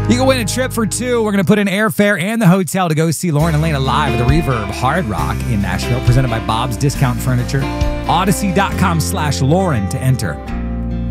You can win a trip for two. We're going to put in airfare and the hotel to go see Lauren and Lena live at the Reverb Hard Rock in Nashville, presented by Bob's Discount Furniture. Odyssey.com/Lauren to enter.